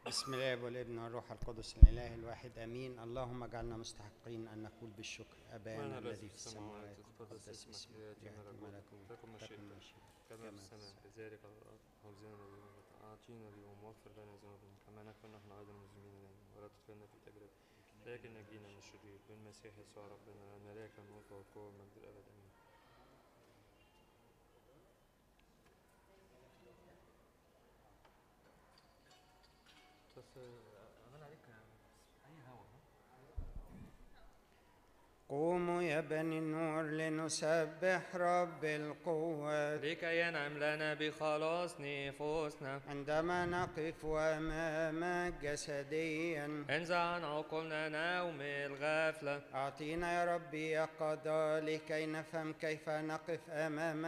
بسم الله والابن والروح القدس الإله الواحد آمين. اللهم اجعلنا مستحقين أن نقول بالشكر أبانا الذي في السماوات تقدس اسمك يأتي ملكوتك تكن مشيئتك كما في السماء كذلك على الأرض. خبزنا اليوم أعطينا اليوم واغفر لنا ذنوبنا كما نغفر نحن أيضا المذنبين إلينا ولا تدخلنا في تجربة لكن نجينا من الشرير بالمسيح يسوع ربنا لنا لك الملك والقوة والمجد الأبد آمين. قوموا يا بني النور لنسبح رب القوة لكي ينعم لنا بخلاص نفوسنا عندما نقف أمامك جسديا. انزع عن عقولنا نوم الغفلة. أعطينا يا ربي يقظة لكي نفهم كيف نقف أمامك